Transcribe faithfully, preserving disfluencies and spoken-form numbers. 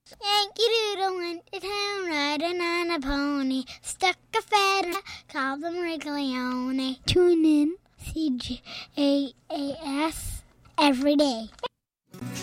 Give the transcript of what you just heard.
Yankee Doodle went to town riding on a pony. Stuck a feather, called him Wrigglyone. Tune in, C J A S, every day.